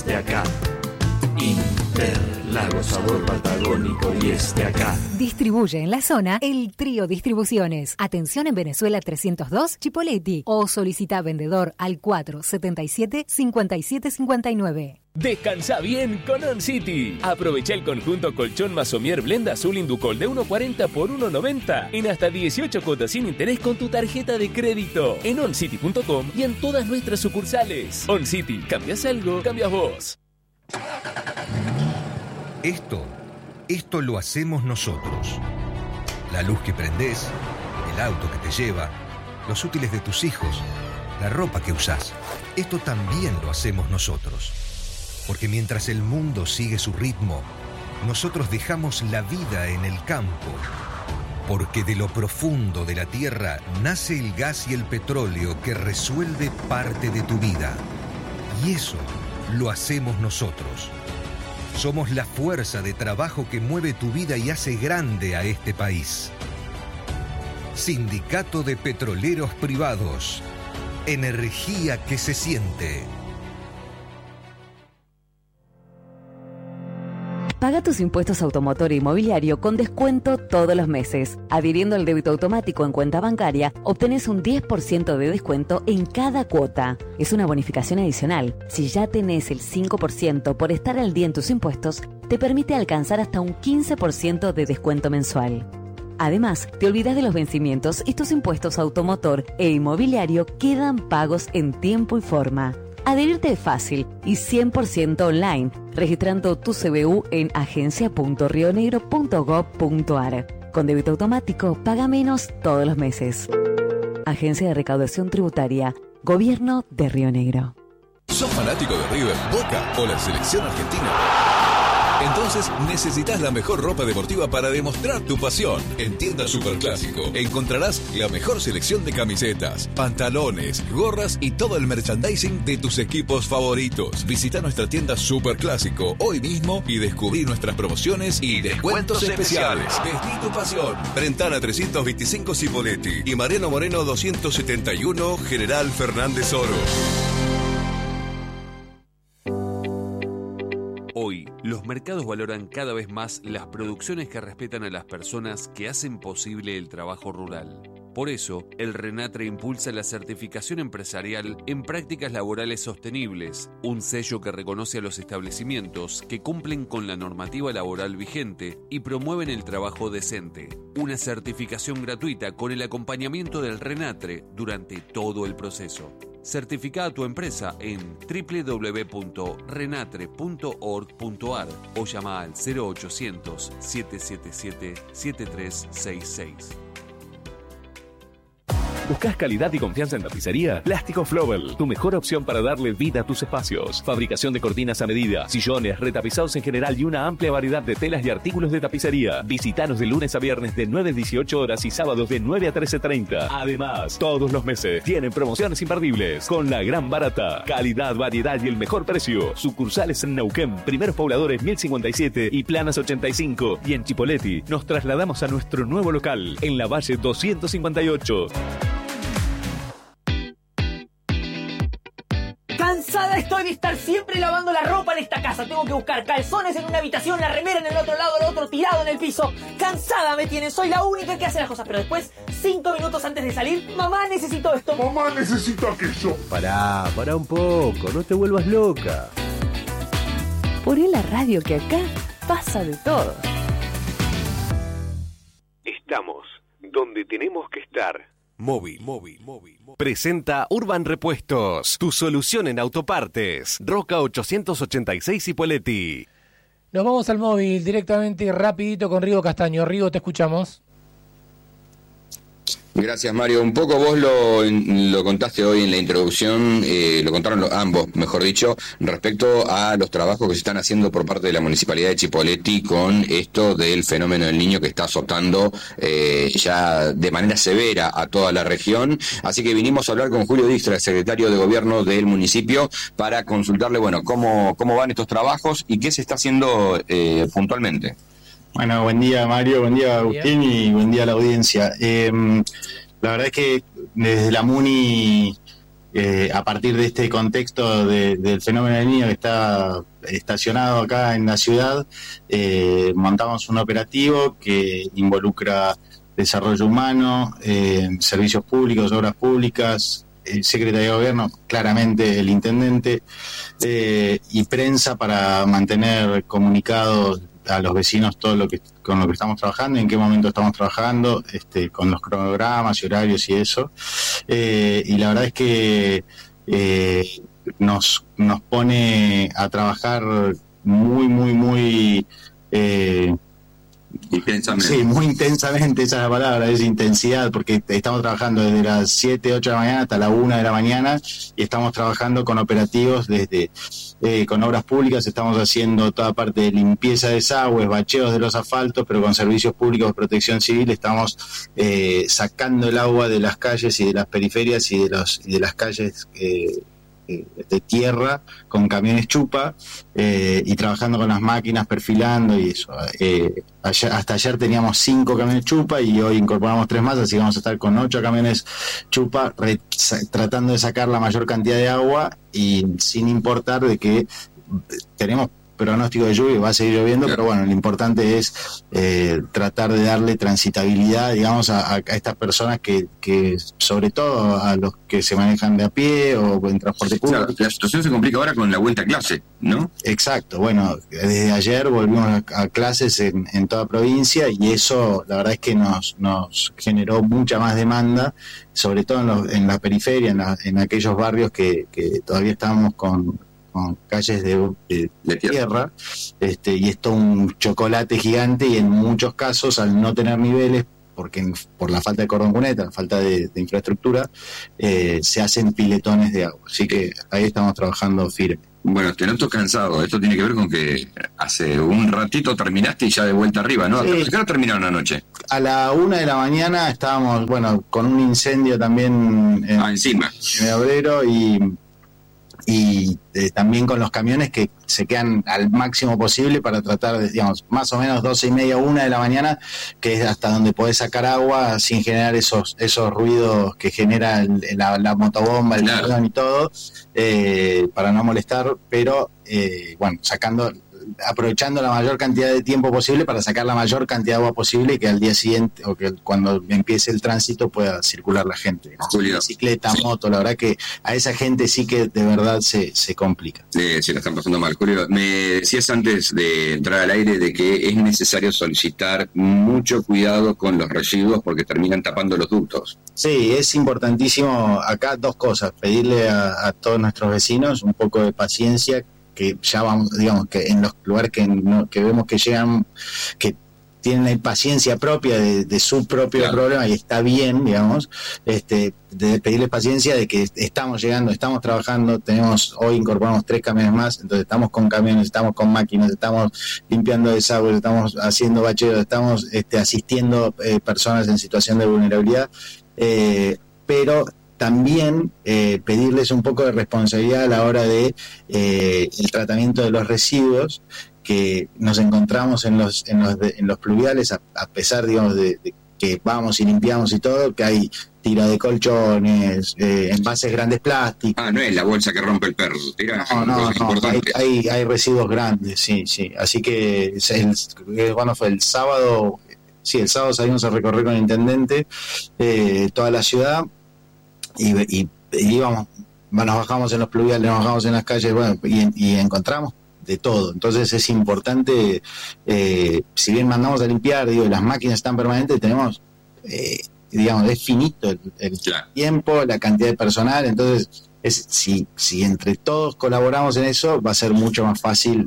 de acá. Interlagos, sabor patagónico y es de acá. Distribuye en la zona el Trío Distribuciones. Atención en Venezuela 302, Chipoleti. O solicita vendedor al 477-5759. Descansa bien con On City. Aprovecha el conjunto colchón Masomier Blend Azul Inducol de 1.40 por 1.90 en hasta 18 cuotas sin interés con tu tarjeta de crédito en oncity.com y en todas nuestras sucursales. On City, cambias algo, cambias vos. Esto lo hacemos nosotros. La luz que prendés, el auto que te lleva, los útiles de tus hijos, la ropa que usás. Esto también lo hacemos nosotros. Porque mientras el mundo sigue su ritmo, nosotros dejamos la vida en el campo. Porque de lo profundo de la tierra nace el gas y el petróleo que resuelve parte de tu vida. Y eso lo hacemos nosotros. Somos la fuerza de trabajo que mueve tu vida y hace grande a este país. Sindicato de Petroleros Privados. Energía que se siente. Paga tus impuestos automotor e inmobiliario con descuento todos los meses. Adhiriendo al débito automático en cuenta bancaria, obtenés un 10% de descuento en cada cuota. Es una bonificación adicional. Si ya tenés el 5% por estar al día en tus impuestos, te permite alcanzar hasta un 15% de descuento mensual. Además, te olvidas de los vencimientos y tus impuestos automotor e inmobiliario quedan pagos en tiempo y forma. Adherirte es fácil y 100% online, registrando tu CBU en agencia.rionegro.gov.ar. Con débito automático, paga menos todos los meses. Agencia de Recaudación Tributaria, Gobierno de Río Negro. ¿Sos fanático de River, Boca o la selección argentina? Entonces necesitas la mejor ropa deportiva para demostrar tu pasión. En Tienda Superclásico encontrarás la mejor selección de camisetas, pantalones, gorras y todo el merchandising de tus equipos favoritos. Visita nuestra tienda Superclásico hoy mismo y descubrí nuestras promociones y descuentos especiales. Vestí tu pasión. Brentana 325 Cipolletti y Mariano Moreno 271 General Fernández Oro. Hoy, los mercados valoran cada vez más las producciones que respetan a las personas que hacen posible el trabajo rural. Por eso, el RENATRE impulsa la certificación empresarial en prácticas laborales sostenibles, un sello que reconoce a los establecimientos que cumplen con la normativa laboral vigente y promueven el trabajo decente. Una certificación gratuita con el acompañamiento del RENATRE durante todo el proceso. Certifica a tu empresa en www.renatre.org.ar o llama al 0800-777-7366. ¿Buscas calidad y confianza en tapicería? Plástico Flowell, tu mejor opción para darle vida a tus espacios. Fabricación de cortinas a medida, sillones, retapizados en general y una amplia variedad de telas y artículos de tapicería. Visítanos de lunes a viernes de 9 a 18 horas y sábados de 9 a 13:30. Además, todos los meses tienen promociones imperdibles con la gran barata. Calidad, variedad y el mejor precio. Sucursales en Neuquén, Primeros Pobladores 1057 y Planas 85. Y en Chipolletti nos trasladamos a nuestro nuevo local en la Valle 258. Cansada estoy de estar siempre lavando la ropa en esta casa. Tengo que buscar calzones en una habitación, la remera en el otro lado, el otro tirado en el piso. Cansada me tienen, soy la única que hace las cosas. Pero después, 5 minutos antes de salir, mamá, necesito esto. Mamá, necesito aquello. Pará un poco, no te vuelvas loca. Poné la radio que acá pasa de todo. Estamos donde tenemos que estar. Móvil. Presenta Urban Repuestos, tu solución en autopartes. Roca 886 Cipolletti. Nos vamos al móvil directamente, rapidito con Rigo Castaño. Rigo, te escuchamos. Gracias, Mario. Un poco vos lo contaste hoy en la introducción, lo contaron ambos, mejor dicho, respecto a los trabajos que se están haciendo por parte de la Municipalidad de Chipolletti con esto del fenómeno del Niño que está azotando ya de manera severa a toda la región. Así que vinimos a hablar con Julio Dijkstra, secretario de Gobierno del municipio, para consultarle, bueno, cómo van estos trabajos y qué se está haciendo puntualmente. Bueno, buen día Mario, buen día Agustín y buen día a la audiencia. La verdad es que desde la MUNI a partir de este contexto del fenómeno del Niño que está estacionado acá en la ciudad, montamos un operativo que involucra desarrollo humano, servicios públicos, obras públicas, Secretaría de Gobierno, claramente el Intendente, y prensa para mantener comunicados a los vecinos todo con lo que estamos trabajando, en qué momento estamos trabajando, con los cronogramas y horarios y eso. Y la verdad es que nos pone a trabajar muy intensamente. Sí, muy intensamente, esa es la palabra, es intensidad, porque estamos trabajando desde las 7, 8 de la mañana hasta la 1 de la mañana y estamos trabajando con operativos con obras públicas, estamos haciendo toda parte de limpieza de desagües, bacheos de los asfaltos, pero con servicios públicos de protección civil estamos sacando el agua de las calles y de las periferias y de las calles de tierra con camiones chupa, y trabajando con las máquinas, perfilando y eso. Hasta ayer teníamos 5 camiones chupa y hoy incorporamos 3 más, así que vamos a estar con 8 camiones chupa tratando de sacar la mayor cantidad de agua, y sin importar de que tenemos pronóstico de lluvia, va a seguir lloviendo, pero bueno, lo importante es tratar de darle transitabilidad, digamos, a estas personas que sobre todo a los que se manejan de a pie o en transporte público. Claro, la situación se complica ahora con la vuelta a clase, ¿no? Exacto, bueno, desde ayer volvimos a clases en toda provincia, y eso la verdad es que nos generó mucha más demanda, sobre todo en la periferia, en aquellos barrios que todavía estábamos con calles de tierra, y esto un chocolate gigante, y en muchos casos, al no tener niveles, por la falta de cordón cuneta, la falta de infraestructura, se hacen piletones de agua. Así que ahí estamos trabajando firme. Bueno, te noto cansado. Esto tiene que ver con que hace un ratito terminaste y ya de vuelta arriba, ¿no? Sí. ¿A qué hora terminaron anoche? A la 1 de la mañana estábamos, con un incendio también encima en Obrero, y también con los camiones que se quedan al máximo posible para tratar de, digamos, más o menos 12:30, 1 de la mañana, que es hasta donde podés sacar agua sin generar esos ruidos que genera la motobomba, el camión y todo, para no molestar, pero aprovechando la mayor cantidad de tiempo posible para sacar la mayor cantidad de agua posible, y que al día siguiente, o que cuando empiece el tránsito, pueda circular la gente, ¿no? Julio, bicicleta, moto, la verdad que a esa gente sí que de verdad se complica. Se la están pasando mal. Julio, me decías antes de entrar al aire de que es necesario solicitar mucho cuidado con los residuos porque terminan tapando los ductos. Sí, es importantísimo acá 2 cosas: pedirle a todos nuestros vecinos un poco de paciencia, que ya vamos, digamos, que en los lugares que vemos que llegan, que tienen la impaciencia propia de su propio problema, y está bien, digamos, de pedirles paciencia, de que estamos llegando, estamos trabajando, hoy incorporamos 3 camiones más, entonces estamos con camiones, estamos con máquinas, estamos limpiando desagües, estamos haciendo bacheos, estamos asistiendo personas en situación de vulnerabilidad, pero también pedirles un poco de responsabilidad a la hora de el tratamiento de los residuos, que nos encontramos en los pluviales, a pesar, digamos, de que vamos y limpiamos y todo, que hay tira de colchones, envases grandes plásticos. No es la bolsa que rompe el perro. No, hay residuos grandes, sí. Así que cuando fue el sábado, el sábado salimos a recorrer con el intendente toda la ciudad, y íbamos, nos bajamos en los pluviales, nos bajamos en las calles, y encontramos de todo. Entonces es importante, si bien mandamos a limpiar, las máquinas están permanentes, tenemos, es finito el tiempo, la cantidad de personal, entonces si entre todos colaboramos en eso, va a ser mucho más fácil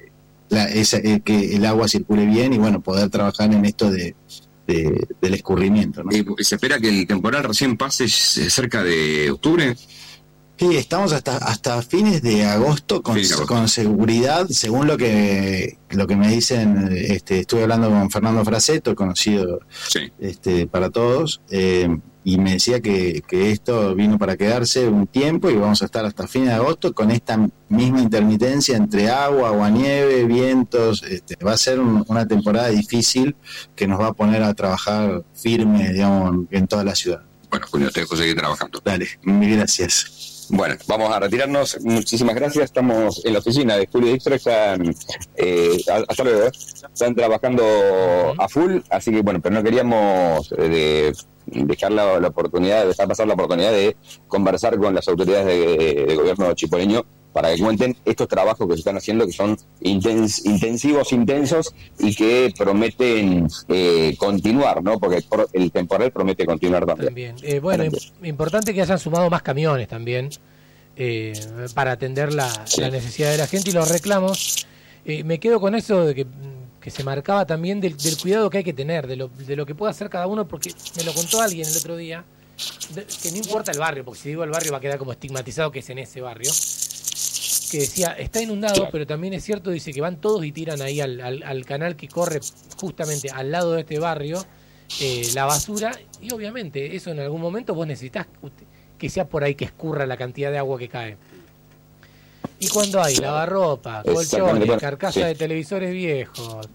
que el agua circule bien, y poder trabajar en esto del escurrimiento, ¿no? ¿Se espera que el temporal recién pase cerca de octubre? Sí, estamos hasta fines de agosto con seguridad, según lo que me dicen. Estuve hablando con Fernando Fraceto, conocido para todos, y me decía que esto vino para quedarse un tiempo, y vamos a estar hasta fines de agosto con esta misma intermitencia entre agua, nieve, vientos. Va a ser una temporada difícil que nos va a poner a trabajar firme, digamos, en toda la ciudad. Bueno, Julio, te dejo seguir trabajando. Dale, mil gracias. Bueno, vamos a retirarnos. Muchísimas gracias. Estamos en la oficina de Julio Dixter. Están, hasta luego. Están trabajando a full, así que bueno, pero no queríamos dejar pasar la oportunidad de conversar con las autoridades de gobierno chipoleño para que cuenten estos trabajos que se están haciendo, que son intensivos, intensos y que prometen continuar, ¿no? Porque el temporal promete continuar también. Bueno, importante que hayan sumado más camiones también para atender la necesidad de la gente y los reclamos. Me quedo con eso de que se marcaba también del cuidado que hay que tener, de lo que puede hacer cada uno, porque me lo contó alguien el otro día, que no importa el barrio, porque si digo el barrio va a quedar como estigmatizado que es en ese barrio, que decía, está inundado, pero también es cierto, dice que van todos y tiran ahí al canal que corre justamente al lado de este barrio, la basura, y obviamente eso en algún momento vos necesitas que sea por ahí que escurra la cantidad de agua que cae. Y cuando hay lavarropa, colchones, carcasas de televisores viejos,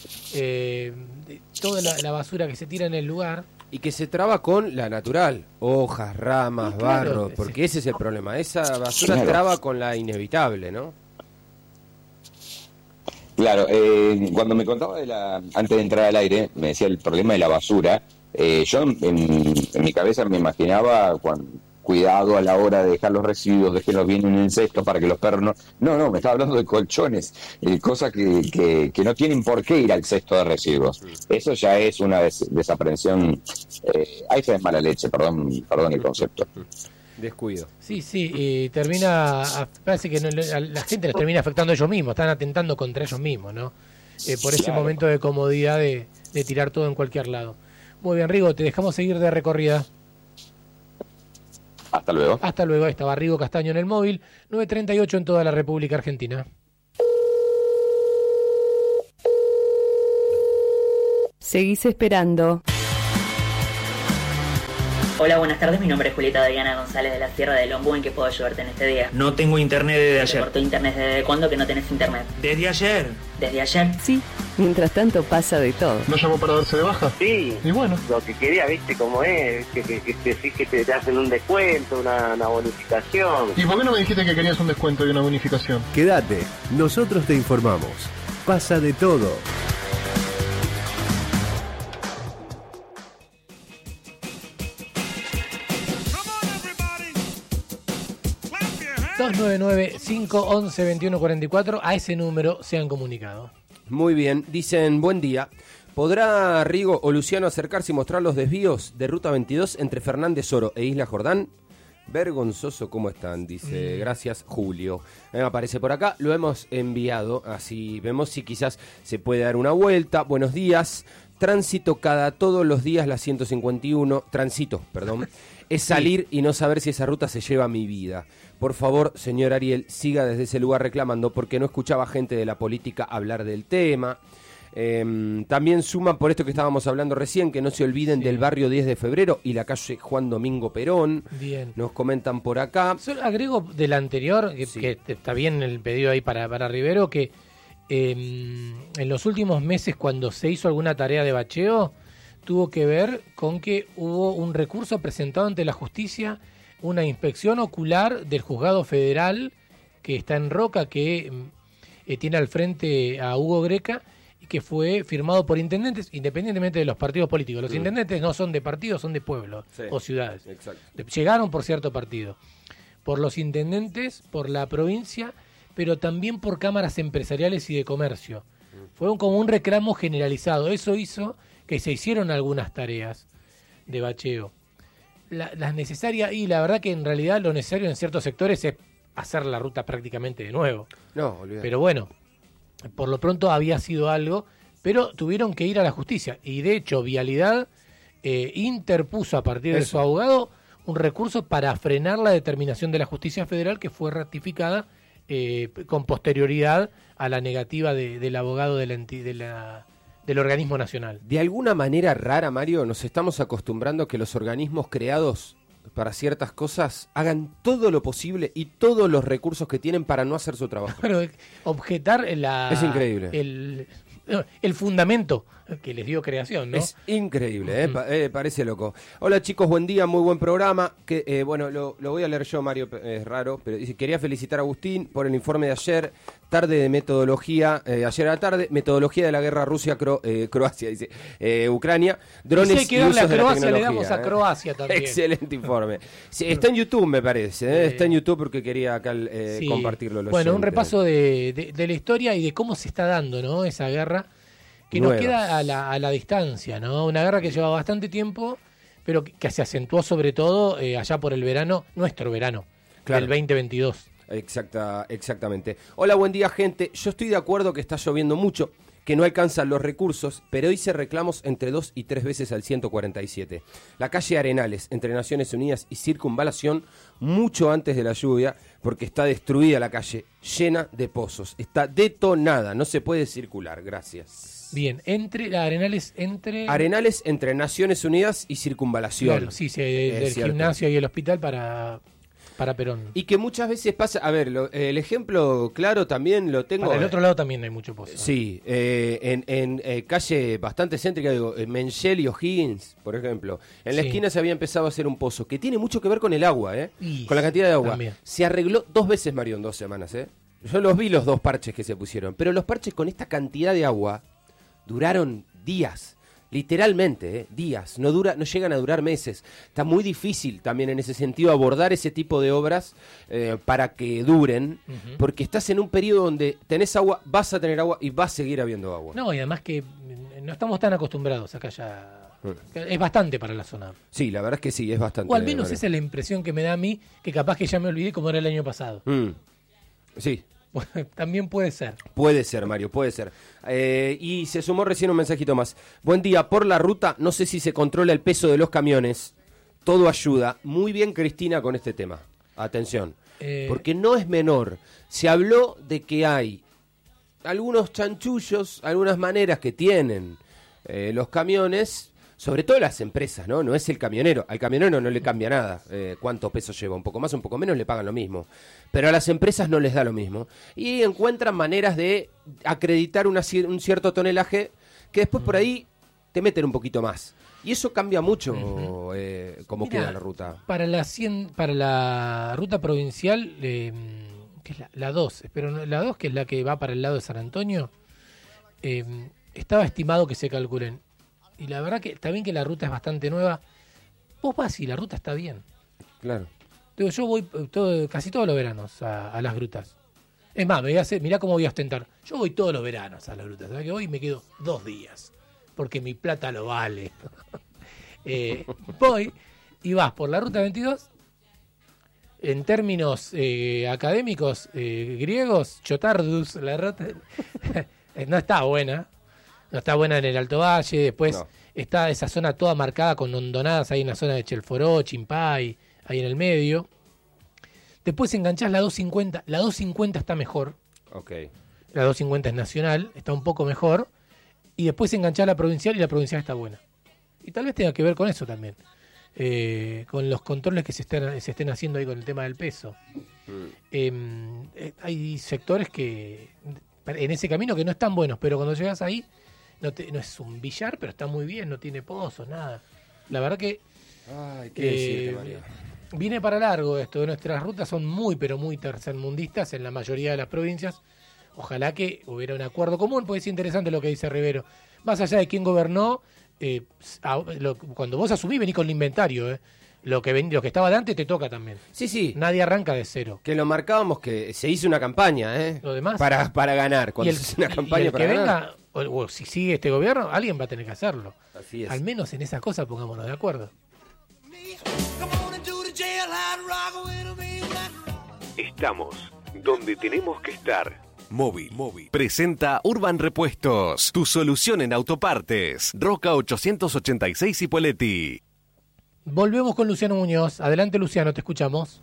toda la basura que se tira en el lugar. Y que se traba con la natural, hojas, ramas, barro, porque ese es el problema. Esa basura traba con la inevitable, ¿no? Claro, cuando me contaba antes de entrar al aire, me decía el problema de la basura. Yo en mi cabeza me imaginaba cuidado a la hora de dejar los residuos, déjenlos bien en el cesto para que los perros no, me estaba hablando de colchones, cosas que no tienen por qué ir al cesto de residuos. Eso ya es una desaprensión, ahí se es mala leche, perdón el concepto. Descuido. Sí, y parece que la gente los termina afectando a ellos mismos, están atentando contra ellos mismos, ¿no? Por ese momento de comodidad de tirar todo en cualquier lado. Muy bien, Rigo, te dejamos seguir de recorrida. Hasta luego. Hasta luego. Estaba Rigo Castaño en el móvil, 9:38 en toda la República Argentina. Seguís esperando. Hola, buenas tardes. Mi nombre es Julieta Diana González de la Sierra de Lombú. ¿En qué puedo ayudarte en este día? No tengo internet desde ayer. ¿Te cortó internet desde cuándo que no tenés internet? ¿Desde ayer? ¿Desde ayer? Sí. Mientras tanto pasa de todo. ¿No llamó para darse de baja? Sí. Y bueno. Lo que quería, viste cómo es, que te hacen un descuento, una bonificación. ¿Y por qué no me dijiste que querías un descuento y una bonificación? Quédate, nosotros te informamos. Pasa de todo. 299-511-2144, a ese número se han comunicado. Muy bien, dicen, buen día. ¿Podrá Rigo o Luciano acercarse y mostrar los desvíos de Ruta 22 entre Fernández Oro e Isla Jordán? Vergonzoso, ¿cómo están? Dice, gracias Julio. Aparece por acá, lo hemos enviado, así vemos si quizás se puede dar una vuelta. Buenos días, tránsito cada todos los días la 151, es salir y no saber si esa ruta se lleva a mi vida. Por favor, señor Ariel, siga desde ese lugar reclamando porque no escuchaba gente de la política hablar del tema. También suman por esto que estábamos hablando recién, que no se olviden del barrio 10 de febrero y la calle Juan Domingo Perón. Bien. Nos comentan por acá. Solo agrego del anterior, que está bien el pedido ahí para Rivero, que en los últimos meses cuando se hizo alguna tarea de bacheo, tuvo que ver con que hubo un recurso presentado ante la justicia, una inspección ocular del juzgado federal que está en Roca, que tiene al frente a Hugo Greca, y que fue firmado por intendentes, independientemente de los partidos políticos. Los intendentes no son de partidos, son de pueblos o ciudades. Exacto. Llegaron por cierto partido. Por los intendentes, por la provincia, pero también por cámaras empresariales y de comercio. Fue como un reclamo generalizado. Eso hizo que se hicieron algunas tareas de bacheo. Las necesarias, y la verdad que en realidad lo necesario en ciertos sectores es hacer la ruta prácticamente de nuevo. No, olvidate. Pero bueno, por lo pronto había sido algo, pero tuvieron que ir a la justicia. Y de hecho, Vialidad interpuso a partir de su abogado un recurso para frenar la determinación de la justicia federal, que fue ratificada con posterioridad a la negativa del abogado del organismo nacional. De alguna manera rara, Mario, nos estamos acostumbrando a que los organismos creados para ciertas cosas hagan todo lo posible y todos los recursos que tienen para no hacer su trabajo. Pero objetar es increíble. el fundamento que les dio creación, ¿no? Es increíble, parece loco. Hola chicos, buen día, muy buen programa. Que bueno, lo voy a leer yo, Mario, es raro, pero dice, quería felicitar a Agustín por el informe de ayer, tarde de metodología, ayer a la tarde, metodología de la guerra Rusia-Croacia, dice, Ucrania, drones y si hay que darle usos a Croacia, de la le damos a Croacia también. Excelente informe. Sí, está en YouTube, me parece, está en YouTube porque quería acá compartirlo. Bueno, un repaso de la historia y de cómo se está dando, ¿no? Esa guerra que nos queda a la distancia, ¿no? Una guerra que lleva bastante tiempo, pero que se acentuó sobre todo allá por el verano, nuestro verano, del 2022. Exactamente. Hola, buen día, gente. Yo estoy de acuerdo que está lloviendo mucho, que no alcanzan los recursos, pero hice reclamos entre 2 y 3 veces al 147. La calle Arenales, entre Naciones Unidas y Circunvalación, mucho antes de la lluvia, porque está destruida la calle, llena de pozos. Está detonada, no se puede circular. Gracias. Bien, Arenales entre Naciones Unidas y Circunvalación. Claro, sí, del gimnasio y el hospital para Perón. Y que muchas veces pasa, a ver, el ejemplo claro también lo tengo. Para el otro lado también hay mucho pozo. Sí, en calle bastante céntrica, digo, Menchel y O'Higgins, por ejemplo. En la esquina se había empezado a hacer un pozo, que tiene mucho que ver con el agua, con la cantidad de agua. También. Se arregló 2 veces, Mario, en 2 semanas, Yo los vi los 2 parches que se pusieron, pero los parches con esta cantidad de agua duraron días. Literalmente, días, no llegan a durar meses. Está muy difícil también en ese sentido abordar ese tipo de obras para que duren, porque estás en un periodo donde tenés agua, vas a tener agua y va a seguir habiendo agua. No, y además que no estamos tan acostumbrados acá ya. Es bastante para la zona. Sí, la verdad es que sí, es bastante. O al menos esa es la impresión que me da a mí, que capaz que ya me olvidé cómo era el año pasado. Sí. También puede ser. Puede ser, Mario, puede ser. Y se sumó recién un mensajito más. Buen día, por la ruta, no sé si se controla el peso de los camiones. Todo ayuda. Muy bien, Cristina, con este tema. Atención. Porque no es menor. Se habló de que hay algunos chanchullos, algunas maneras que tienen los camiones, sobre todo las empresas, ¿no? No es el camionero. Al camionero no le cambia nada. Cuánto peso lleva, un poco más, un poco menos, le pagan lo mismo. Pero a las empresas no les da lo mismo. Y encuentran maneras de acreditar un cierto tonelaje que después por ahí te meten un poquito más. Y eso cambia mucho cómo queda la ruta. Para la ruta provincial, que es la 2, pero la 2, que es la que va para el lado de San Antonio, estaba estimado que se calculen. Y la verdad que está bien que la ruta es bastante nueva. Vos vas y la ruta está bien. Claro. Digo, yo voy casi todos los veranos a las grutas. Es más, mirá cómo voy a ostentar. Yo voy todos los veranos a las grutas. ¿Sabes que voy y me quedo 2 días? Porque mi plata lo vale. Voy y vas por la ruta 22. En términos académicos griegos, Chotardus, la ruta no está buena. No está buena en el Alto Valle, después está esa zona toda marcada con hondonadas ahí en la zona de Chelforó, Chimpay, ahí en el medio. Después enganchás la 250, la 250 está mejor. La 250 es nacional, está un poco mejor. Y después enganchás la provincial y la provincial está buena. Y tal vez tenga que ver con eso también. Con los controles que se estén haciendo ahí con el tema del peso. Hay sectores que en ese camino que no están buenos, pero cuando llegas ahí no es un billar, pero está muy bien, no tiene pozos, nada. La verdad que viene para largo esto. Nuestras rutas son muy, pero muy tercermundistas en la mayoría de las provincias. Ojalá que hubiera un acuerdo común, porque es interesante lo que dice Rivero. Más allá de quién gobernó, cuando vos asumís, venís con el inventario, Lo que estaba de antes te toca también. Sí. Nadie arranca de cero. Que lo marcábamos, que se hizo una campaña, Lo demás. Para ganar. Cuando se hizo una campaña para ganar. O si sigue este gobierno, alguien va a tener que hacerlo. Así es. Al menos en esa cosa pongámonos de acuerdo. Estamos donde tenemos que estar. Móvil. Presenta Urban Repuestos, tu solución en autopartes. Roca 886 Cipolletti. Volvemos con Luciano Muñoz. Adelante, Luciano, te escuchamos.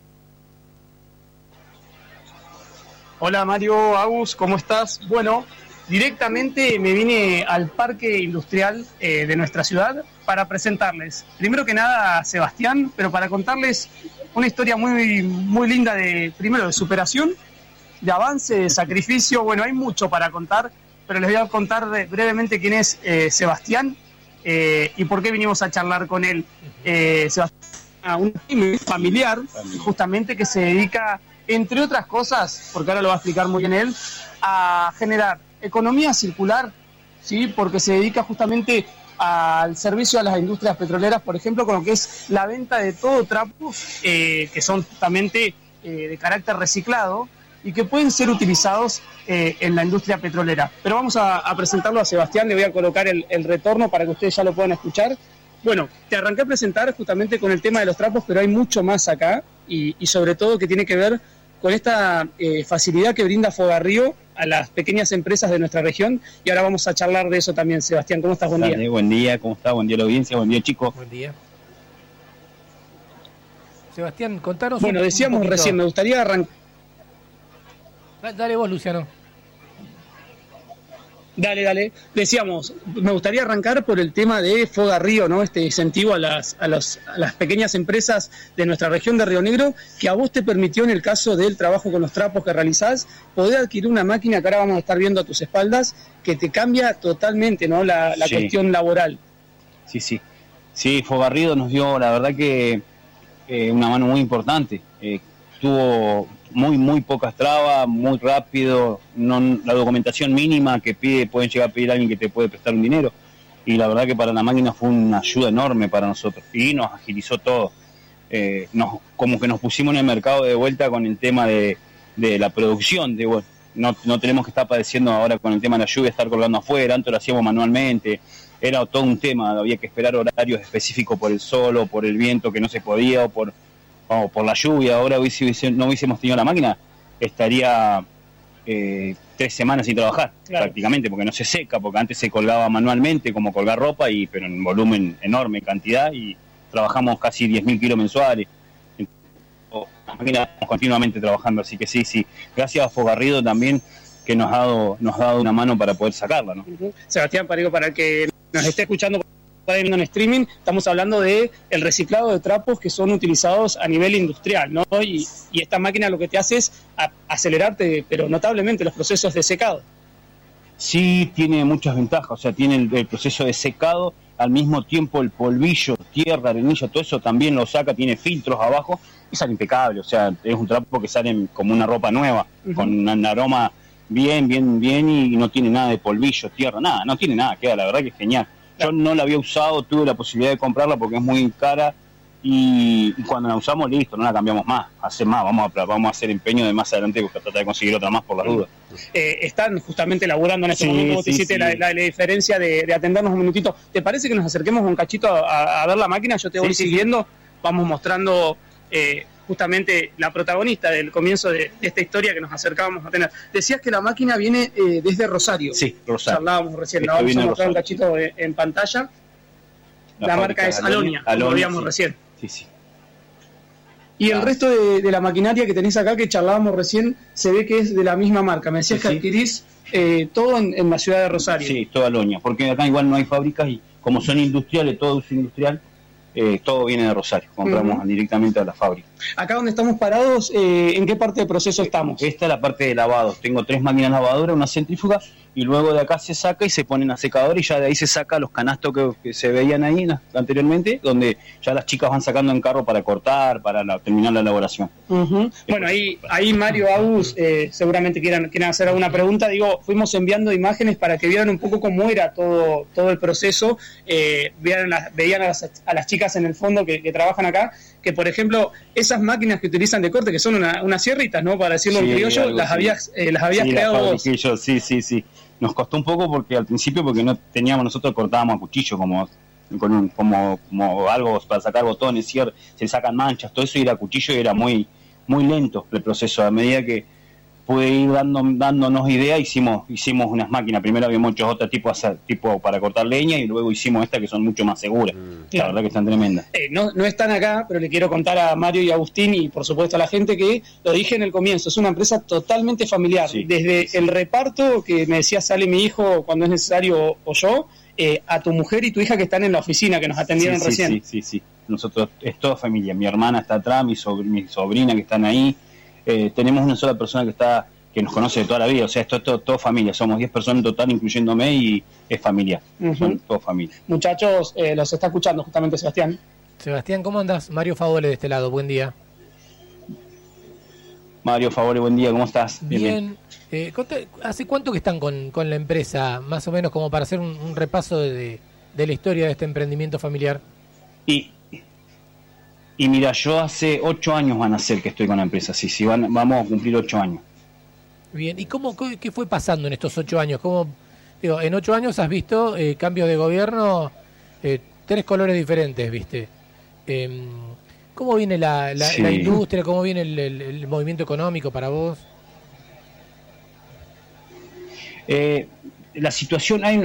Hola, Mario, Agus, ¿cómo estás? Bueno, directamente me vine al Parque Industrial de nuestra ciudad para presentarles, primero que nada, a Sebastián, pero para contarles una historia muy, muy linda primero de superación, de avance, de sacrificio. Bueno, hay mucho para contar pero les voy a contar brevemente quién es Sebastián y por qué vinimos a charlar con él. Sebastián, un familiar, justamente, que se dedica, entre otras cosas, porque ahora lo va a explicar muy bien él, a generar economía circular, ¿sí? Porque se dedica justamente al servicio a las industrias petroleras, por ejemplo, con lo que es la venta de todo trapo, que son justamente de carácter reciclado y que pueden ser utilizados en la industria petrolera. Pero vamos a presentarlo a Sebastián, le voy a colocar el retorno para que ustedes ya lo puedan escuchar. Bueno, te arranqué a presentar justamente con el tema de los trapos, pero hay mucho más acá y sobre todo que tiene que ver con esta facilidad que brinda Fogarrío a las pequeñas empresas de nuestra región, y ahora vamos a charlar de eso también. Sebastián, ¿cómo estás? Buen día. Buen día, ¿cómo está? Buen día a la audiencia, buen día, chicos. Buen día. Sebastián, contanos Bueno, decíamos recién, me gustaría arrancar... Dale vos, Luciano. Dale. Decíamos, me gustaría arrancar por el tema de Fogarrío, ¿no? Este incentivo a las pequeñas empresas de nuestra región de Río Negro, que a vos te permitió, en el caso del trabajo con los trapos que realizás, poder adquirir una máquina que ahora vamos a estar viendo a tus espaldas, que te cambia totalmente, ¿no? La Sí. cuestión laboral. Sí. Sí, Fogarrío nos dio, la verdad que una mano muy importante. Tuvo muy pocas trabas, muy rápido, la documentación mínima que pueden llegar a pedir a alguien que te puede prestar un dinero, y la verdad que para la máquina fue una ayuda enorme para nosotros y nos agilizó todo. Como que nos pusimos en el mercado de vuelta con el tema de la producción, no tenemos que estar padeciendo ahora con el tema de la lluvia, estar colgando afuera, antes lo hacíamos manualmente, era todo un tema, había que esperar horarios específicos por el sol o por el viento que no se podía, o por la lluvia. Ahora no hubiésemos tenido la máquina, estaría 3 semanas sin trabajar, claro, prácticamente, porque no se seca, porque antes se colgaba manualmente como colgar ropa, pero en volumen enorme, cantidad, y trabajamos casi 10.000 kilos mensuales. La máquina estamos continuamente trabajando, así que sí, gracias a Fogarrido también, que nos ha dado una mano para poder sacarla, ¿no? Sebastián, para que nos esté escuchando en streaming, estamos hablando de el reciclado de trapos que son utilizados a nivel industrial, ¿no? Y esta máquina lo que te hace es acelerarte, pero notablemente, los procesos de secado. Sí, tiene muchas ventajas, o sea, tiene el proceso de secado, al mismo tiempo el polvillo, tierra, arenilla, todo eso también lo saca, tiene filtros abajo y sale impecable, o sea, es un trapo que sale como una ropa nueva, con un aroma bien, y no tiene nada de polvillo, tierra, nada, no tiene nada, queda, la verdad que es genial. Yo no la había usado, tuve la posibilidad de comprarla porque es muy cara, y cuando la usamos, listo, no la cambiamos más, vamos a hacer empeño de más adelante tratar de conseguir otra más por las dudas. Están justamente laburando en este momento, vos te hiciste la diferencia de atendernos un minutito. ¿Te parece que nos acerquemos un cachito a ver la máquina? Yo te voy siguiendo, vamos mostrando justamente la protagonista del comienzo de esta historia que nos acercábamos a tener. Decías que la máquina viene desde Rosario. Sí, Rosario. Charlábamos recién, la vamos a mostrar un cachito en pantalla. La marca es Alonia, como veíamos recién. Sí. Y el resto de la maquinaria que tenés acá, que charlábamos recién, se ve que es de la misma marca. Me decías que adquirís todo en la ciudad de Rosario. Sí, toda Alonia, porque acá igual no hay fábricas, y como son industriales, todo uso industrial, todo viene de Rosario, compramos directamente a la fábrica. Acá donde estamos parados, ¿en qué parte del proceso estamos? Esta es la parte de lavados, tengo 3 máquinas lavadoras, una centrífuga, y luego de acá se saca y se ponen a secador, y ya de ahí se saca los canastos que se veían ahí anteriormente, donde ya las chicas van sacando en carro para cortar, para terminar la elaboración. Bueno, ahí Mario, Agus, seguramente quieran hacer alguna pregunta. Fuimos enviando imágenes para que vieran un poco cómo era todo el proceso, veían a las chicas en el fondo que trabajan acá, que por ejemplo, esas máquinas que utilizan de corte, que son unas sierritas, ¿no? Para decirlo en criollo, las habías creado vos. Sí. Nos costó un poco porque al principio, porque no teníamos, nosotros cortábamos a cuchillo como algo para sacar botones, se sacan manchas, todo eso, y era cuchillo, y era muy lento el proceso. A medida que pude ir dándonos idea, hicimos unas máquinas. Primero habíamos hecho otro tipo para cortar leña, y luego hicimos esta, que son mucho más seguras. La verdad que están tremendas. No están acá, pero le quiero contar a Mario y a Agustín, y por supuesto a la gente, que lo dije en el comienzo, es una empresa totalmente familiar. Desde el reparto, que me decía sale mi hijo cuando es necesario, o yo, a tu mujer y tu hija que están en la oficina, que nos atendieron recién. Sí. Nosotros, es toda familia. Mi hermana está atrás, mi sobrina que están ahí. Tenemos una sola persona que nos conoce de toda la vida, o sea, esto es todo familia, somos 10 personas en total, incluyéndome, y es familia, son todos familia. Muchachos, los está escuchando justamente Sebastián. Sebastián, ¿cómo andás? Mario Favole de este lado, buen día. Mario Favore, buen día, ¿cómo estás? Bien. ¿Hace cuánto que están con la empresa, más o menos, como para hacer un repaso de la historia de este emprendimiento familiar? Y mira, yo hace 8 años van a ser que estoy con la empresa, sí, vamos a cumplir 8 años. Bien, ¿y qué fue pasando en estos 8 años? En 8 años has visto cambios de gobierno, 3 colores diferentes, ¿viste? ¿Cómo viene la industria? ¿Cómo viene el movimiento económico para vos? La situación, hay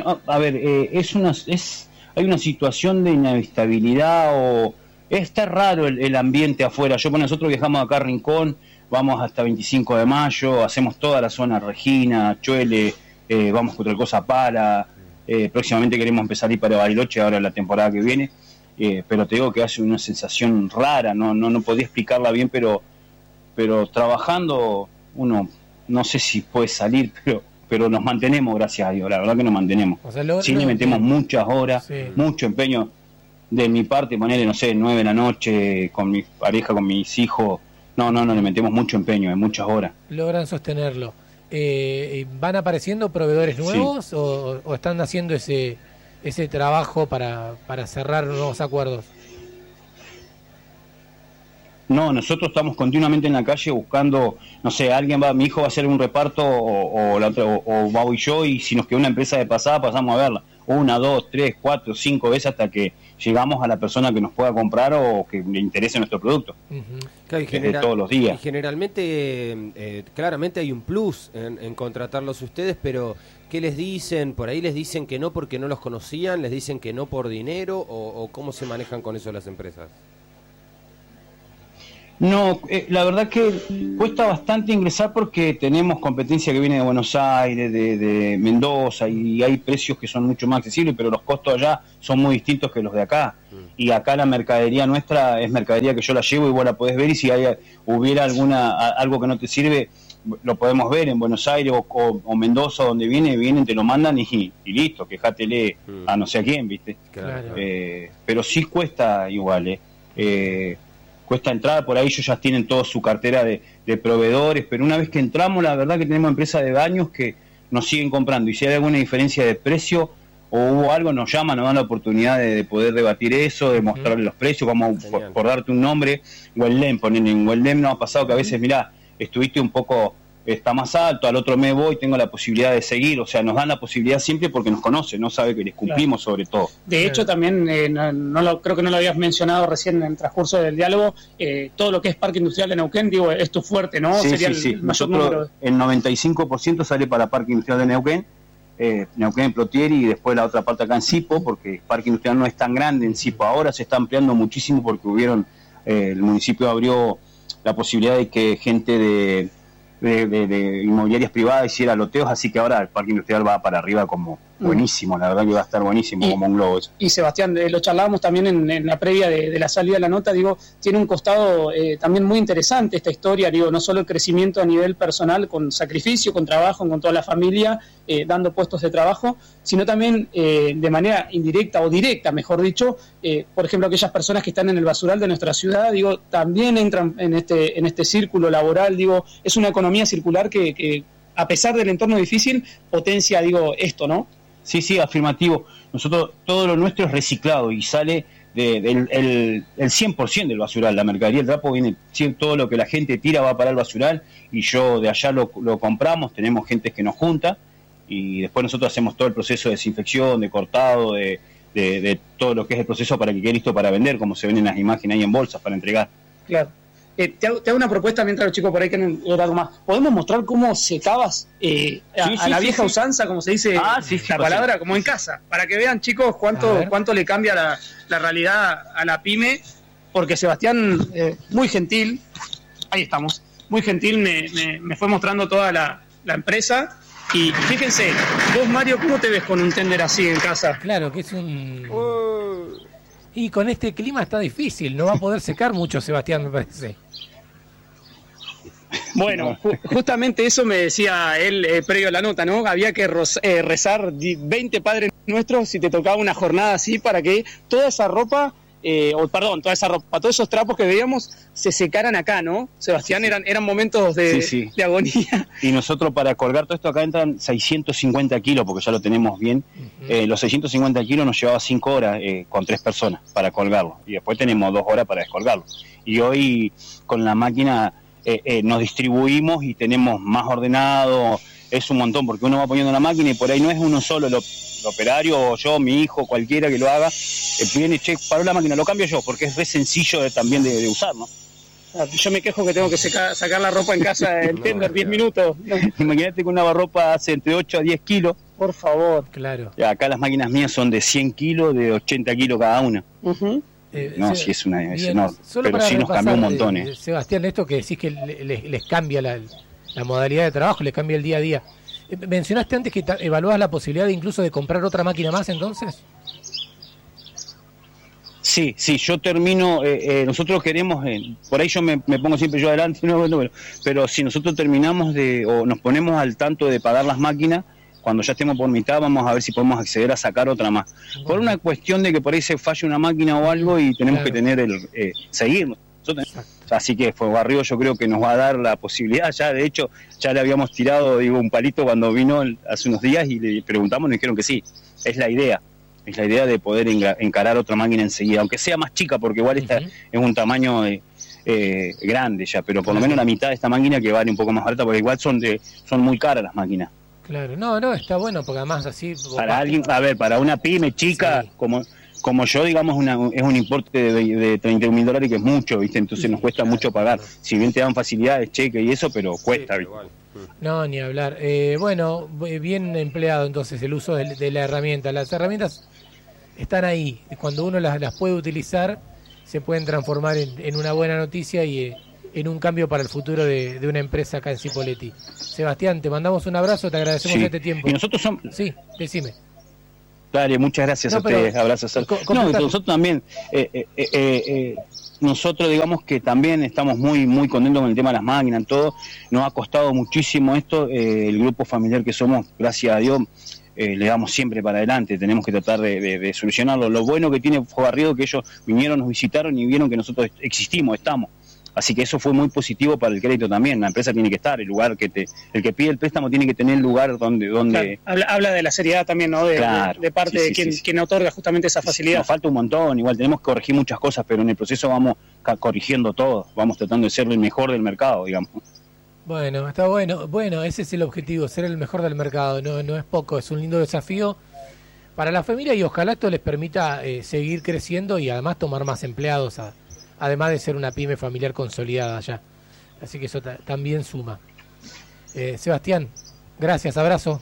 una situación de inestabilidad está raro el ambiente afuera. Nosotros viajamos acá a Rincón, vamos hasta 25 de mayo, hacemos toda la zona Regina, Chuele, vamos contra el Cosa Pala, próximamente queremos empezar a ir para Bariloche ahora la temporada que viene, pero te digo que hace una sensación rara, no podía explicarla bien, pero trabajando uno no sé si puede salir, pero nos mantenemos, gracias a Dios, la verdad que nos mantenemos. O sea, sí le metemos muchas horas, mucho empeño. De mi parte, ponerle, 9 de la noche, con mi pareja, con mis hijos, no, le metemos mucho empeño, muchas horas. Logran sostenerlo. ¿Van apareciendo proveedores nuevos o están haciendo ese trabajo para cerrar nuevos acuerdos? No, nosotros estamos continuamente en la calle buscando, mi hijo va a hacer un reparto o voy yo, y si nos queda una empresa de pasada pasamos a verla. 1, 2, 3, 4, 5 veces hasta que llegamos a la persona que nos pueda comprar o que le interese nuestro producto. Claro, todos los días. Y generalmente, claramente hay un plus en contratarlos ustedes, pero ¿qué les dicen? ¿Por ahí les dicen que no porque no los conocían? ¿Les dicen que no por dinero? ¿O cómo se manejan con eso las empresas? No, la verdad que cuesta bastante ingresar porque tenemos competencia que viene de Buenos Aires, de Mendoza, y hay precios que son mucho más accesibles, pero los costos allá son muy distintos que los de acá. Y acá la mercadería nuestra es mercadería que yo la llevo y vos la podés ver, y si hubiera algo que no te sirve, lo podemos ver en Buenos Aires o Mendoza, donde vienen, te lo mandan y listo, quejátele a no sé a quién, ¿viste? Claro. Pero sí cuesta igual, cuesta entrar, por ahí ellos ya tienen toda su cartera de proveedores, pero una vez que entramos, la verdad que tenemos empresas de baños que nos siguen comprando, y si hay alguna diferencia de precio o hubo algo, nos llaman, nos dan la oportunidad de poder debatir eso, de mostrarle los precios, como por darte un nombre, Huelem, ponen en Huelem, nos ha pasado que a veces, mirá, estuviste un poco, está más alto, al otro mes voy, tengo la posibilidad de seguir, o sea, nos dan la posibilidad siempre porque nos conocen, no sabe que les cumplimos sobre todo. De hecho, también, creo que no lo habías mencionado recién en el transcurso del diálogo, todo lo que es Parque Industrial de Neuquén, digo, es tu fuerte, ¿no? Sí, sería sí. El mayor Nosotros, número. el 95% sale para Parque Industrial de Neuquén, Neuquén, Plotieri, y después la otra parte acá en Sipo, porque el Parque Industrial no es tan grande en Sipo, ahora se está ampliando muchísimo porque el municipio abrió la posibilidad de que gente de inmobiliarias privadas hiciera loteos, así que ahora el Parque Industrial va para arriba como buenísimo, la verdad que va a estar buenísimo, como un globo eso. Y Sebastián, lo charlábamos también en la previa de la salida de la nota, digo, tiene un costado también muy interesante esta historia, digo, no solo el crecimiento a nivel personal, con sacrificio, con trabajo, con toda la familia, dando puestos de trabajo, sino también de manera indirecta o directa, mejor dicho, por ejemplo, aquellas personas que están en el basural de nuestra ciudad, digo, también entran en este círculo laboral, digo, es una economía circular que a pesar del entorno difícil, potencia, digo, esto, ¿no? Sí, afirmativo. Nosotros, todo lo nuestro es reciclado y sale el 100% del basural. La mercadería, el trapo, viene, todo lo que la gente tira va para el basural, y yo de allá lo compramos, tenemos gente que nos junta, y después nosotros hacemos todo el proceso de desinfección, de cortado, de todo lo que es el proceso para que quede listo para vender, como se ven en las imágenes ahí en bolsas para entregar. Claro. Te hago una propuesta mientras los chicos por ahí quieren ver algo más. ¿Podemos mostrar cómo secabas a la vieja usanza, como se dice la palabra, como en casa? Para que vean, chicos, cuánto le cambia la realidad a la pyme. Porque Sebastián, muy gentil, ahí estamos, muy gentil, me fue mostrando toda la empresa. Y fíjense, vos, Mario, ¿cómo te ves con un tender así en casa? Claro, que es un... Y con este clima está difícil, no va a poder secar mucho Sebastián, me parece. Bueno, justamente eso me decía él previo a la nota, ¿no? Había que rezar 20 Padres Nuestros si te tocaba una jornada así para que toda esa ropa, todos esos trapos que veíamos se secaran acá, ¿no? Sebastián, eran momentos de agonía. Y nosotros para colgar todo esto acá entran 650 kilos, porque ya lo tenemos bien. Los 650 kilos nos llevaba 5 horas con 3 personas para colgarlo. Y después tenemos 2 horas para descolgarlo. Y hoy con la máquina nos distribuimos y tenemos más ordenado. Es un montón, porque uno va poniendo la máquina y por ahí no es uno solo, el operario o yo, mi hijo, cualquiera que lo haga, viene, paró la máquina, lo cambio yo, porque es re sencillo también de usar, ¿no? Yo me quejo que tengo que sacar la ropa en casa en tender 10 minutos. Imagínate que una ropa hace entre 8 a 10 kilos. Por favor. Claro. Acá las máquinas mías son de 100 kilos, de 80 kilos cada una. No, sí es enorme. Pero sí nos cambió un montón. Sebastián, esto que decís que les cambia la modalidad de trabajo, les cambia el día a día. ¿Mencionaste antes que evaluabas la posibilidad incluso de comprar otra máquina más entonces? Sí, yo termino, nosotros queremos, por ahí yo me pongo siempre yo adelante, pero si nosotros terminamos o nos ponemos al tanto de pagar las máquinas, cuando ya estemos por mitad vamos a ver si podemos acceder a sacar otra más. Por una cuestión de que por ahí se falle una máquina o algo y tenemos que tener seguir. Así que Fogarrío yo creo que nos va a dar la posibilidad, ya de hecho ya le habíamos tirado un palito cuando vino hace unos días y le preguntamos, nos dijeron que sí, es la idea de poder encarar otra máquina enseguida, aunque sea más chica, porque igual esta es un tamaño grande ya, pero por lo menos la mitad de esta máquina que vale un poco más barata, porque igual son muy caras las máquinas. Claro, no, está bueno, porque además así... Para alguien, para una pyme chica, como yo, digamos, es un importe de $31.000 que es mucho, ¿viste? Entonces nos cuesta mucho pagar. Si bien te dan facilidades, cheque y eso, pero cuesta, ¿viste? No, ni hablar. Bueno, bien empleado entonces el uso de la herramienta. Las herramientas están ahí. Cuando uno las puede utilizar, se pueden transformar en una buena noticia y en un cambio para el futuro de una empresa acá en Cipolletti. Sebastián, te mandamos un abrazo, te agradecemos este tiempo. Y nosotros somos... Sí, decime. Dale, muchas gracias a ustedes, abrazos. Nosotros también, nosotros digamos que también estamos muy contentos con el tema de las máquinas, todo. Nos ha costado muchísimo esto, el grupo familiar que somos, gracias a Dios, le damos siempre para adelante, tenemos que tratar de solucionarlo. Lo bueno que tiene Fogarrido es que ellos vinieron, nos visitaron y vieron que nosotros existimos, estamos. Así que eso fue muy positivo para el crédito también. La empresa tiene que estar, el que pide el préstamo tiene que tener el lugar donde... Claro. Habla de la seriedad también, ¿no? De parte de quien otorga justamente esa facilidad. Nos falta un montón, igual tenemos que corregir muchas cosas, pero en el proceso vamos corrigiendo todo, vamos tratando de ser el mejor del mercado, digamos. Bueno, está bueno. Bueno, ese es el objetivo, ser el mejor del mercado. No es poco, es un lindo desafío para la familia y ojalá esto les permita seguir creciendo y además tomar más empleados además de ser una pyme familiar consolidada ya. Así que eso también suma. Sebastián, gracias, abrazo.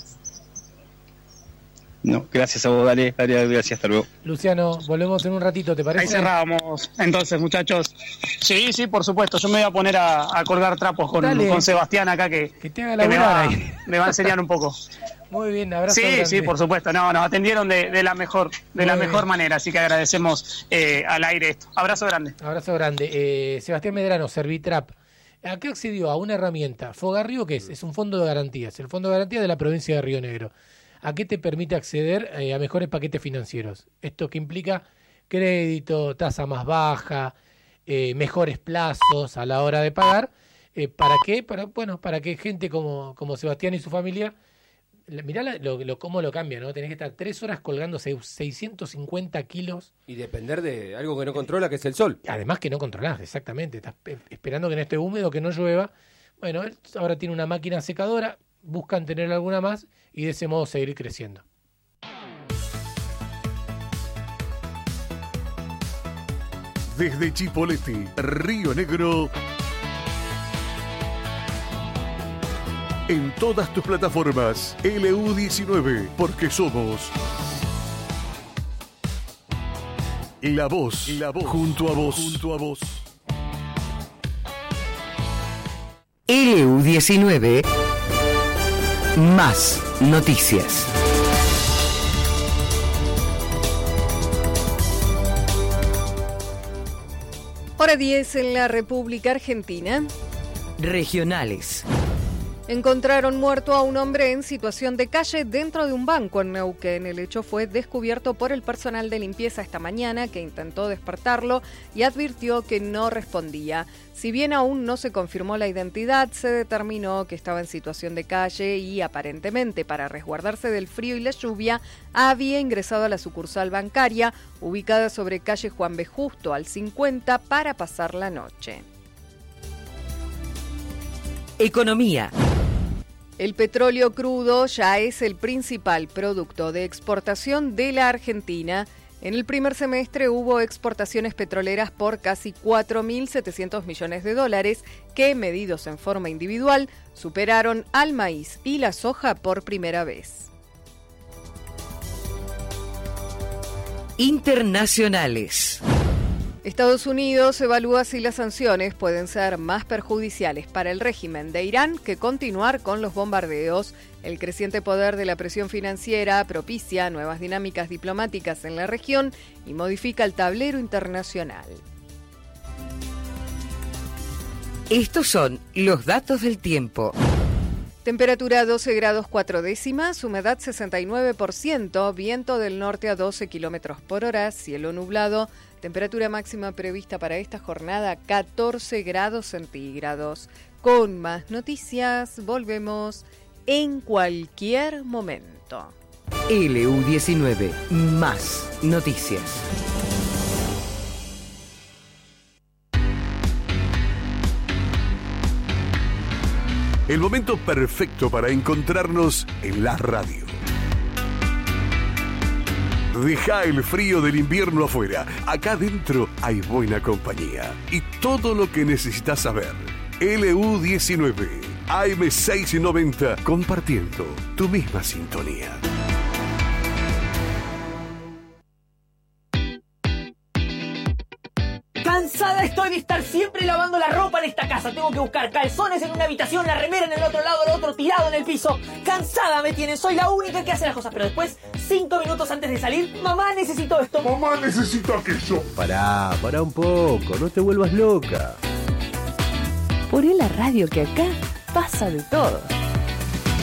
No, gracias a vos, dale, gracias, hasta luego. Luciano, volvemos en un ratito, ¿te parece? Ahí cerramos, entonces, muchachos. Sí, por supuesto, yo me voy a poner a colgar trapos con Sebastián acá, que te haga la me va a enseñar un poco. Muy bien, abrazo. Sí, por supuesto. No, nos atendieron de la mejor manera, así que agradecemos al aire esto. Abrazo grande. Abrazo grande. Sebastián Medrano, Servitrap. ¿A qué accedió? A una herramienta. Fogarrío, ¿qué es? Es un fondo de garantías. El fondo de garantías de la provincia de Río Negro. ¿A qué te permite acceder a mejores paquetes financieros? Esto que implica crédito, tasa más baja, mejores plazos a la hora de pagar. ¿Para qué? Para que gente como Sebastián y su familia... Mirá cómo lo cambia, ¿no? Tenés que estar 3 horas colgando 650 kilos. Y depender de algo que no controla, que es el sol. Además que no controlás, exactamente. Estás esperando que no esté húmedo, que no llueva. Bueno, él ahora tiene una máquina secadora, buscan tener alguna más y de ese modo seguir creciendo. Desde Chipolletti, Río Negro... En todas tus plataformas, LU19, porque somos la voz, junto a vos. LU19, más noticias. Hora 10 en la República Argentina. Regionales. Encontraron muerto a un hombre en situación de calle dentro de un banco en Neuquén. El hecho fue descubierto por el personal de limpieza esta mañana, que intentó despertarlo y advirtió que no respondía. Si bien aún no se confirmó la identidad, se determinó que estaba en situación de calle y aparentemente para resguardarse del frío y la lluvia había ingresado a la sucursal bancaria ubicada sobre calle Juan B. Justo al 50 para pasar la noche. Economía. El petróleo crudo ya es el principal producto de exportación de la Argentina. En el primer semestre hubo exportaciones petroleras por casi 4.700 millones de dólares, que, medidos en forma individual, superaron al maíz y la soja por primera vez. Internacionales. Estados Unidos evalúa si las sanciones pueden ser más perjudiciales para el régimen de Irán que continuar con los bombardeos. El creciente poder de la presión financiera propicia nuevas dinámicas diplomáticas en la región y modifica el tablero internacional. Estos son los datos del tiempo. Temperatura 12 grados 4 décimas, humedad 69%, viento del norte a 12 kilómetros por hora, cielo nublado. Temperatura máxima prevista para esta jornada, 14 grados centígrados. Con más noticias, volvemos en cualquier momento. LU19, más noticias. El momento perfecto para encontrarnos en la radio. Deja el frío del invierno afuera. Acá adentro hay buena compañía y todo lo que necesitas saber. LU19, AM690, compartiendo tu misma sintonía. Cansada estoy de estar siempre lavando la ropa en esta casa. Tengo que buscar calzones en una habitación, la remera en el otro lado, el otro tirado en el piso. Cansada me tienen, soy la única que hace las cosas. Pero después, 5 minutos antes de salir, mamá, necesito esto. Mamá, necesito aquello. Pará un poco, no te vuelvas loca. Poné la radio, que acá pasa de todo.